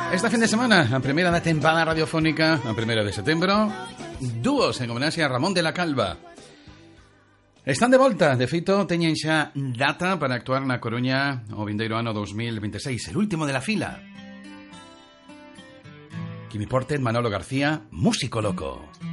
Este fin de semana, a primeira da tempada radiofónica, a 1 de setembro, dúos en homenaxe a Ramón de la Calva. Están de volta, de feito, teñen xa data para actuar na Coruña o vindeiro ano 2026, el último de la fila. Quimi Portet, Manolo García, Músico Loco.